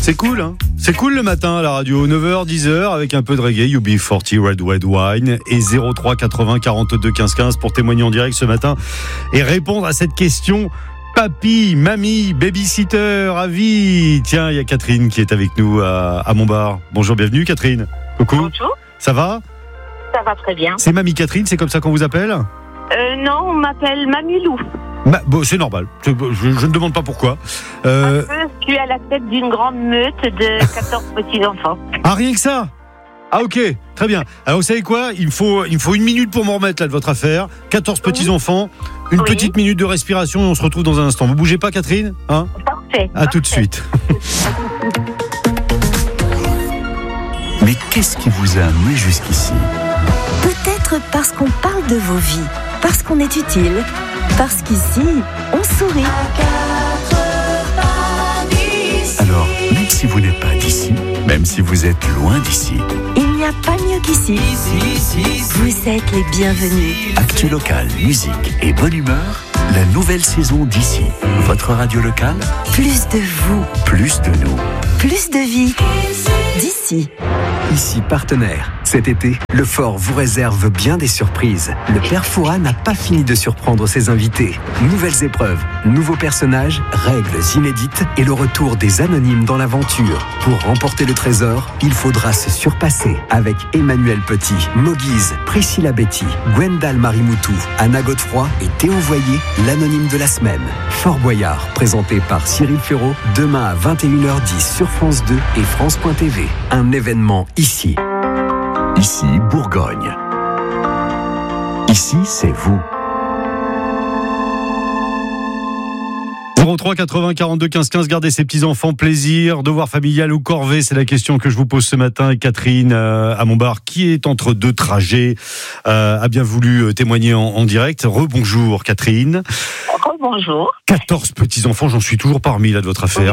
C'est cool, hein. C'est cool le matin à la radio, 9h, 10h, avec un peu de reggae, UB40, Red Wine, et 03 80 42 15 15 pour témoigner en direct ce matin et répondre à cette question. Papy, mamie, babysitter, avis. Tiens, il y a Catherine qui est avec nous à Montbard. Bonjour, bienvenue Catherine. Coucou. Bonjour. Ça va ? Ça va très bien. C'est Mamie Catherine, c'est comme ça qu'on vous appelle ? Non, on m'appelle Mamilou. Bon, c'est normal, je ne demande pas pourquoi. Je suis à la tête d'une grande meute de 14 petits-enfants. Ah, rien que ça ? Ah, ok, très bien. Alors, vous savez quoi ? Il me faut 1 minute pour m'en remettre là de votre affaire. 14 petits-enfants, une petite minute de respiration et on se retrouve dans un instant. Vous bougez pas, Catherine ? Hein ? Parfait. À tout de suite. Mais qu'est-ce qui vous a amené jusqu'ici ? Peut-être parce qu'on parle de vos vies, parce qu'on est utile, parce qu'ici, on sourit. Alors, même si vous n'êtes pas d'ici, même si vous êtes loin d'ici, Il n'y a pas mieux qu'ici. Vous êtes les bienvenus. actu local, musique et bonne humeur, la nouvelle saison d'ici. Votre radio locale, Plus de vous, plus de nous. plus de vie. D'ici. Ici partenaire. Cet été, le Fort vous réserve bien des surprises. Le Père Fouras n'a pas fini de surprendre ses invités. Nouvelles épreuves, nouveaux personnages, règles inédites et le retour des anonymes dans l'aventure. Pour remporter le trésor, il faudra se surpasser avec Emmanuel Petit, Moguise, Priscilla Betty, Gwendal Marimoutou, Anna Godefroy et Théo Voyer, l'anonyme de la semaine. Fort Boyard, présenté par Cyril Ferraud, demain à 21h10 sur France 2 et France.tv. Un événement ici. Ici, Bourgogne. Ici, c'est vous. 03 80 42 15 15, gardez ces petits-enfants, plaisir, devoir familial ou corvée, c'est la question que je vous pose ce matin. Et Catherine à Montbard, qui est entre deux trajets, a bien voulu témoigner en direct. Rebonjour Catherine. Bonjour. 14 petits-enfants, j'en suis toujours parmi là de votre affaire.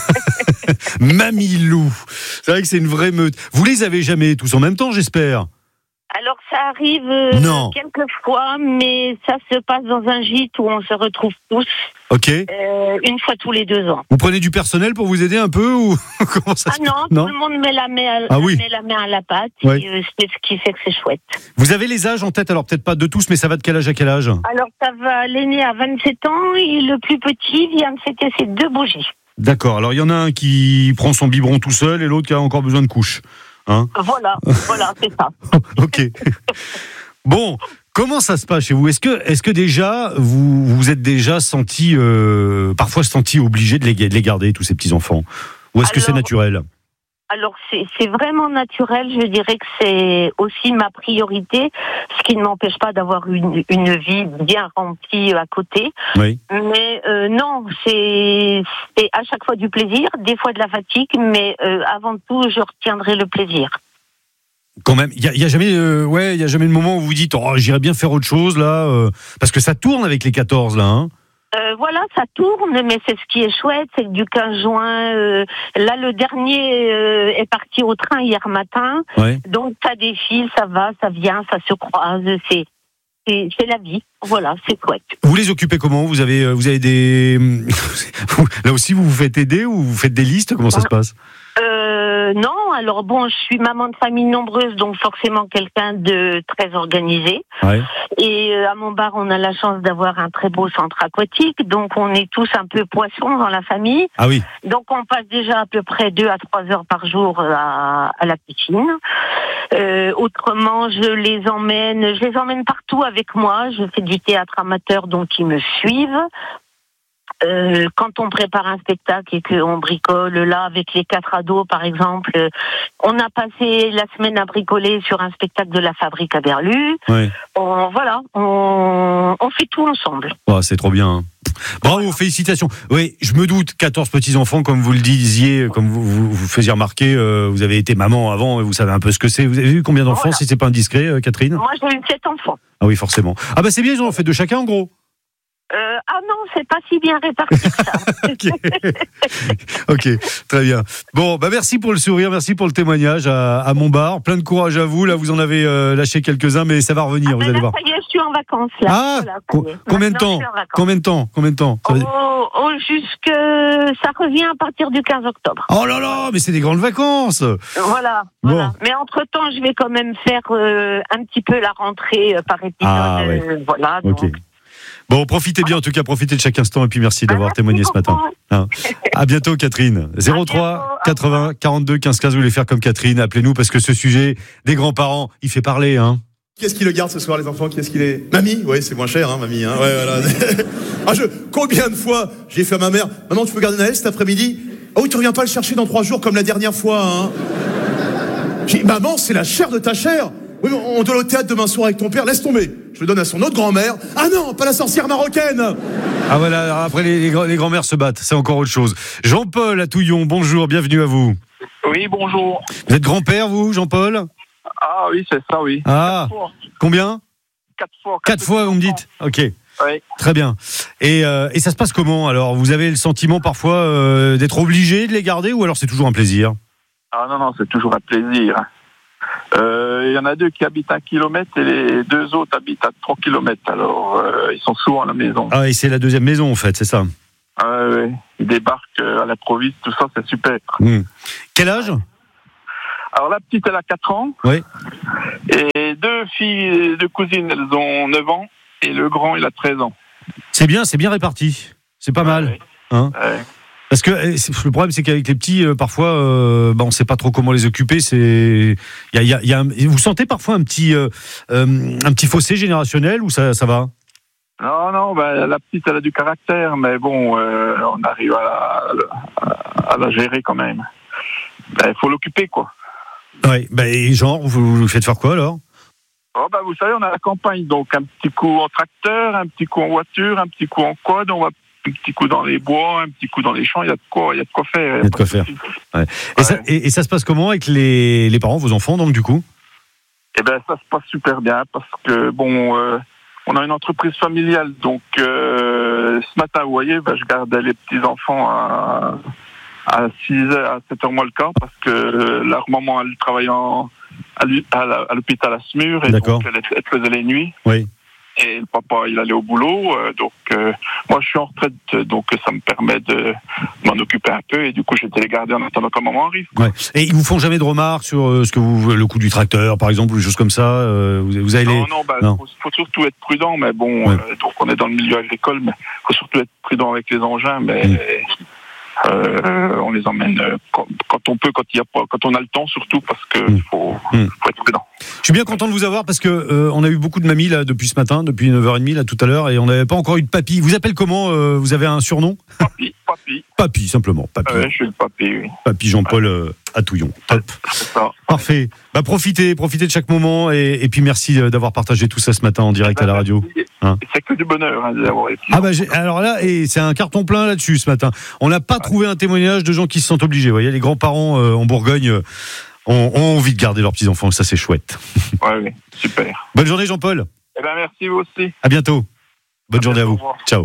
Oui. Mamilou, c'est vrai que c'est une vraie meute. Vous les avez jamais tous en même temps, j'espère? Alors ça arrive quelques fois, mais ça se passe dans un gîte où on se retrouve tous. Ok. Une fois tous les 2 ans. Vous prenez du personnel pour vous aider un peu ou comment ça se passe? Non, tout le monde met la main à la pâte. Oui. Et, c'est ce qui fait que c'est chouette. Vous avez les âges en tête? Alors peut-être pas de tous, mais ça va de quel âge à quel âge? Alors ça va, l'aîné à 27 ans et le plus petit vient de fêter ses 2 bougies. D'accord. Alors il y en a un qui prend son biberon tout seul et l'autre qui a encore besoin de couche. Hein? Voilà, c'est ça. Ok. Bon, comment ça se passe chez vous? Est-ce que déjà vous êtes déjà parfois senti obligé de les garder, tous ces petits enfants, ou est-ce que c'est naturel? Alors c'est vraiment naturel. Je dirais que c'est aussi ma priorité, ce qui ne m'empêche pas d'avoir une vie bien remplie à côté. Oui. Mais non, c'est à chaque fois du plaisir, des fois de la fatigue, mais avant tout, je retiendrai le plaisir. Quand même, il y a jamais le moment où vous dites j'irais bien faire autre chose là, parce que ça tourne avec les 14 là. Hein. Voilà, ça tourne, mais c'est ce qui est chouette, c'est que du 15 juin, là le dernier est parti au train hier matin, Ouais. Donc ça défile, ça va, ça vient, ça se croise, c'est la vie, voilà, c'est chouette. Vous les occupez comment? Vous avez des là aussi vous faites aider ou vous faites des listes? Comment ça se passe? Non, alors bon, je suis maman de famille nombreuse, donc forcément quelqu'un de très organisé. Ouais. Et à Montbard, on a la chance d'avoir un très beau centre aquatique, donc on est tous un peu poissons dans la famille. Ah oui. Donc on passe déjà à peu près 2 à 3 heures par jour à la piscine. Autrement, je les emmène partout avec moi. Je fais du théâtre amateur, donc ils me suivent. Quand on prépare un spectacle et qu'on bricole, là, avec les 4 ados, par exemple, on a passé la semaine à bricoler sur un spectacle de la Fabrique à Berlu. Ouais. On fait tout ensemble. Oh, c'est trop bien. Hein. Bravo, félicitations. Oui, je me doute, 14 petits-enfants, comme vous le disiez, comme vous faisiez remarquer, vous avez été maman avant, et vous savez un peu ce que c'est. Vous avez eu combien d'enfants, si c'est pas indiscret, Catherine? Moi, j'ai eu 7 enfants. Ah oui, forcément. Ah bah c'est bien, ils en ont fait 2 chacun, en gros. Ah non, c'est pas si bien réparti que ça. Ok, très bien. Bon, merci pour le sourire, merci pour le témoignage à Montbard. Plein de courage à vous. Là, vous en avez lâché quelques-uns, mais ça va revenir, vous allez voir. Ça y est, je suis en vacances là. Ah, voilà, combien de temps? Combien de temps ça jusque ça revient à partir du 15 octobre. Oh là là, mais c'est des grandes vacances. Voilà. Bon. Mais entre-temps, je vais quand même faire un petit peu la rentrée par épisode. Ah, ouais. Voilà. Ok. Donc. Bon, profitez bien, en tout cas, profitez de chaque instant et puis merci d'avoir témoigné ce matin. À bientôt, Catherine. 03 80 42 15 15, vous voulez faire comme Catherine, appelez-nous parce que ce sujet des grands-parents, il fait parler, hein. Qui est-ce qui le garde ce soir, les enfants? Qui est-ce qui les... Mamie? Oui, c'est moins cher, hein, mamie. Hein. Ouais, voilà. Combien de fois j'ai fait à ma mère, maman, tu peux garder Naël cet après-midi? Ah oui, tu reviens pas le chercher dans 3 jours comme la dernière fois, hein. J'ai dit, maman, c'est la chair de ta chair. Oui, mais on doit aller au théâtre demain soir avec ton père, laisse tomber. Je le donne à son autre grand-mère. Ah non, pas la sorcière marocaine. Ah voilà, après les grands-mères se battent, c'est encore autre chose. Jean-Paul à Touillon, bonjour, bienvenue à vous. Oui, bonjour. Vous êtes grand-père, vous, Jean-Paul? Ah oui, c'est ça, oui. Ah, 4 fois. Combien? 4 fois. 4 fois, vous me dites? Ok. Oui. Très bien. Et ça se passe comment? Alors, vous avez le sentiment parfois d'être obligé de les garder ou alors c'est toujours un plaisir? Ah non, c'est toujours un plaisir. Il y en a 2 qui habitent 1 kilomètre et les 2 autres habitent à 3 kilomètres. Alors, ils sont souvent à la maison. Ah, et c'est la deuxième maison, en fait, c'est ça? Oui. Ils débarquent à l'improviste, tout ça, c'est super. Quel âge? Alors, la petite, elle a 4 ans. Oui. Et 2 filles, 2 cousines, elles ont 9 ans. Et le grand, il a 13 ans. C'est bien réparti. C'est pas mal. Oui. Hein? Parce que le problème, c'est qu'avec les petits, parfois, on ne sait pas trop comment les occuper. Vous sentez parfois un petit fossé générationnel ou ça va? Non, la petite, elle a du caractère, mais bon, on arrive à la gérer quand même. Il faut l'occuper, quoi. Ouais, et genre, vous faites faire quoi alors? Vous savez, on a la campagne, donc un petit coup en tracteur, un petit coup en voiture, un petit coup en quad, on va un petit coup dans les bois, un petit coup dans les champs, il y a de quoi faire. Il y a de quoi faire. Ouais. Et ça se passe comment avec les parents, vos enfants, donc, du coup? Ça se passe super bien, parce que, on a une entreprise familiale, donc ce matin, vous voyez, je gardais les petits-enfants à 6h, à 7h moins le quart, parce que leur maman, elle travaille à l'hôpital à Smur, et donc elle faisait les nuits. Oui. Et le papa, il allait au boulot, donc moi je suis en retraite, donc ça me permet de m'en occuper un peu, et du coup j'étais les garder en attendant que maman arrive. Ouais. Et ils vous font jamais de remarques sur le coup du tracteur, par exemple, ou des choses comme ça? Vous avez non. Faut surtout être prudent, mais bon, ouais. Donc on est dans le milieu agricole, mais faut surtout être prudent avec les engins, mais on les emmène quand on peut, quand on a le temps, surtout, parce que faut être prudent. Je suis bien content de vous avoir parce que on a eu beaucoup de mamies là depuis ce matin, depuis 9h30 là tout à l'heure, et on n'avait pas encore eu de papy. Vous appelez comment? Vous avez un surnom? Papy, simplement. Papy. Je suis le papy, oui. Papy Jean-Paul à Touillon. Top. C'est ça. Parfait. Profitez de chaque moment et puis merci d'avoir partagé tout ça ce matin en direct à la radio. C'est que du bonheur d'avoir été. Alors là, c'est un carton plein là-dessus ce matin. On n'a pas trouvé un témoignage de gens qui se sentent obligés. Vous voyez, les grands-parents en Bourgogne ont envie de garder leurs petits-enfants, ça c'est chouette. Oui, super. Bonne journée Jean-Paul. Merci vous aussi. À bientôt. Bonne journée à vous. Ciao.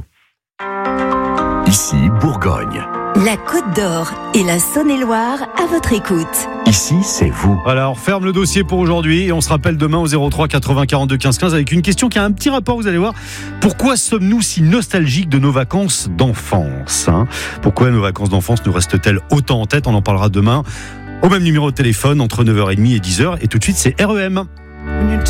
Ici, Bourgogne. La Côte d'Or et la Saône-et-Loire à votre écoute. Ici, c'est vous. Voilà, on referme le dossier pour aujourd'hui et on se rappelle demain au 03 80 42 15 15 avec une question qui a un petit rapport, vous allez voir. Pourquoi sommes-nous si nostalgiques de nos vacances d'enfance, Pourquoi nos vacances d'enfance nous restent-elles autant en tête? On en parlera demain au même numéro de téléphone entre 9h30 et 10h. Et tout de suite, c'est REM.